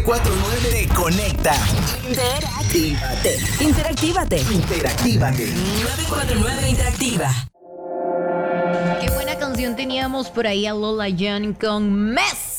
949 te conecta. Interactívate. 949 Interactiva. Qué buena canción teníamos por ahí a Lola Young con Mess.